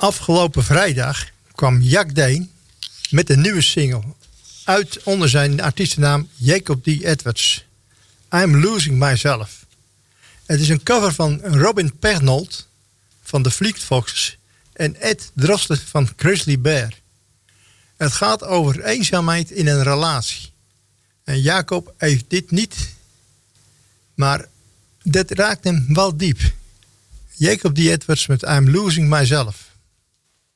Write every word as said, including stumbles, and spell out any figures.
Afgelopen vrijdag kwam Jack Dane met een nieuwe single uit onder zijn artiestennaam Jacob D. Edwards. I'm Losing Myself. Het is een cover van Robin Pegnold van de Fleet Foxes en Ed Droste van Grizzly Bear. Het gaat over eenzaamheid in een relatie. En Jacob heeft dit niet, maar dat raakt hem wel diep. Jacob D. Edwards met I'm Losing Myself.